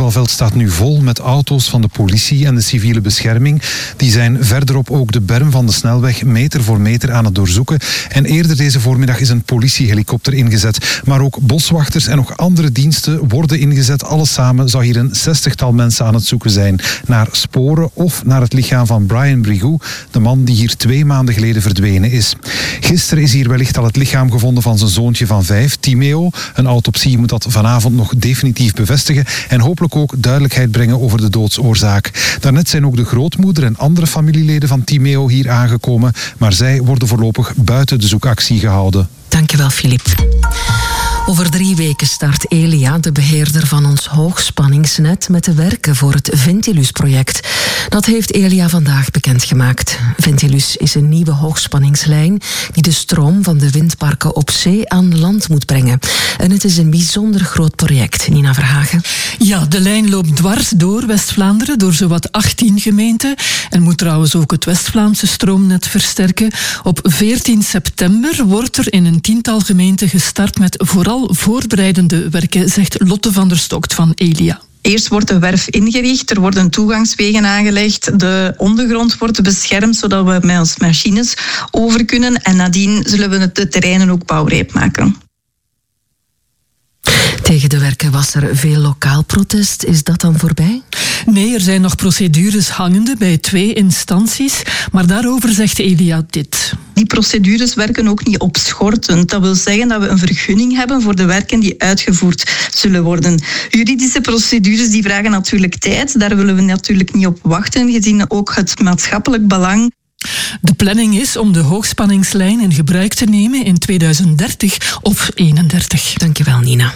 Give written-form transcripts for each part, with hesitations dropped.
Malieveld staat nu vol met auto's van de politie en de civiele bescherming. Die zijn verderop ook de berm van de snelweg meter voor meter aan het doorzoeken. En eerder deze voormiddag is een politiehelikopter ingezet. Maar ook boswachters en nog andere diensten worden ingezet. Alles samen zou hier een 60-tal mensen aan het zoeken zijn naar sporen of naar het lichaam van Brian Brigou, de man die hier 2 maanden geleden verdwenen is. Gisteren is hier wellicht al het lichaam gevonden van zijn zoontje van 5, Timeo. Een autopsie moet dat vanavond nog definitief bevestigen en hopelijk ook duidelijkheid brengen over de doodsoorzaak. Daarnet zijn ook de grootmoeder en andere familieleden van Timeo hier aangekomen, maar zij worden voorlopig buiten de zoekactie gehouden. Dankjewel, Filip. Over 3 weken start Elia, de beheerder van ons hoogspanningsnet, met de werken voor het Ventilus-project. Dat heeft Elia vandaag bekendgemaakt. Ventilus is een nieuwe hoogspanningslijn die de stroom van de windparken op zee aan land moet brengen. En het is een bijzonder groot project. Nina Verhagen. Ja, de lijn loopt dwars door West-Vlaanderen, door zowat 18 gemeenten. En moet trouwens ook het West-Vlaamse stroomnet versterken. Op 14 september wordt er in een 10-tal gemeenten gestart met vooral voorbereidende werken, zegt Lotte van der Stokt van Elia. Eerst wordt de werf ingericht, er worden toegangswegen aangelegd, de ondergrond wordt beschermd zodat we met onze machines over kunnen en nadien zullen we de terreinen ook bouwrijp maken. Tegen de werken was er veel lokaal protest. Is dat dan voorbij? Nee, er zijn nog procedures hangende bij 2 instanties, maar daarover zegt Elia dit. Die procedures werken ook niet opschortend. Dat wil zeggen dat we een vergunning hebben voor de werken die uitgevoerd zullen worden. Juridische procedures die vragen natuurlijk tijd. Daar willen we natuurlijk niet op wachten, gezien ook het maatschappelijk belang. De planning is om de hoogspanningslijn in gebruik te nemen in 2030 of 31. Dankjewel, Nina.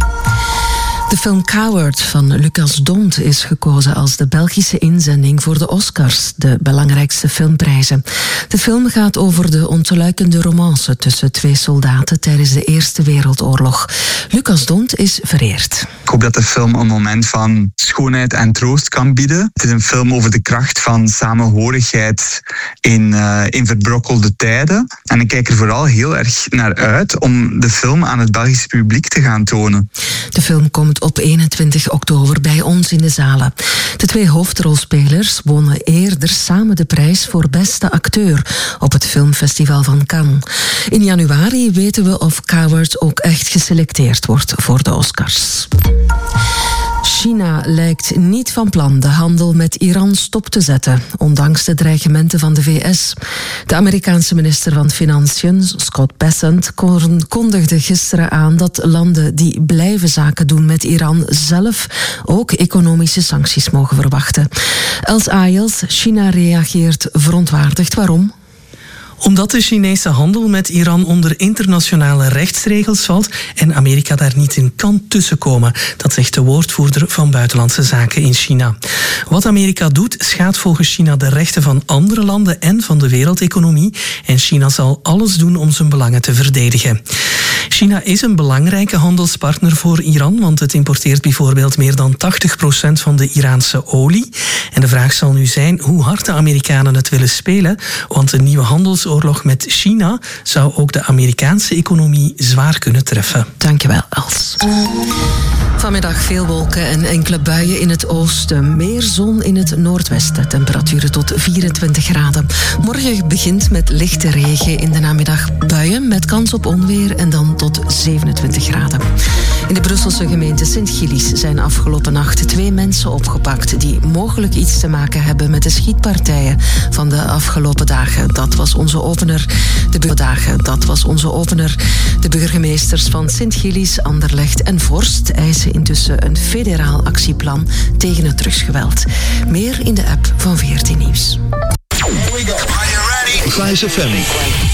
De film Coward van Lucas Dont is gekozen als de Belgische inzending voor de Oscars, de belangrijkste filmprijzen. De film gaat over de ontluikende romance tussen 2 soldaten tijdens de Eerste Wereldoorlog. Lucas Dont is vereerd. Ik hoop dat de film een moment van schoonheid en troost kan bieden. Het is een film over de kracht van samenhorigheid in verbrokkelde tijden. En ik kijk er vooral heel erg naar uit om de film aan het Belgische publiek te gaan tonen. De film komt op 21 oktober bij ons in de zalen. De 2 hoofdrolspelers wonnen eerder samen de prijs voor beste acteur op het filmfestival van Cannes. In januari weten we of Coward ook echt geselecteerd wordt voor de Oscars. China lijkt niet van plan de handel met Iran stop te zetten, ondanks de dreigementen van de VS. De Amerikaanse minister van Financiën, Scott Bessent, kondigde gisteren aan dat landen die blijven zaken doen met Iran zelf ook economische sancties mogen verwachten. Els Ayels, China reageert verontwaardigd. Waarom? Omdat de Chinese handel met Iran onder internationale rechtsregels valt en Amerika daar niet in kan tussenkomen. Dat zegt de woordvoerder van Buitenlandse Zaken in China. Wat Amerika doet, schaadt volgens China de rechten van andere landen en van de wereldeconomie. En China zal alles doen om zijn belangen te verdedigen. China is een belangrijke handelspartner voor Iran, want het importeert bijvoorbeeld meer dan 80% van de Iraanse olie. En de vraag zal nu zijn hoe hard de Amerikanen het willen spelen, want een nieuwe handelsoorlog met China zou ook de Amerikaanse economie zwaar kunnen treffen. Dankjewel, Els. Vanmiddag veel wolken en enkele buien in het oosten. Meer zon in het noordwesten. Temperaturen tot 24 graden. Morgen begint met lichte regen. In de namiddag buien met kans op onweer en dan tot 27 graden. In de Brusselse gemeente Sint-Gillis zijn afgelopen nacht 2 mensen opgepakt die mogelijk iets te maken hebben met de schietpartijen van de afgelopen dagen. Dat was onze opener. De burgemeesters van Sint-Gillis, Anderlecht en Vorst eisen intussen een federaal actieplan tegen het drugsgeweld. Meer in de app van VRT Nieuws. Here we go. Are you ready? 5FM.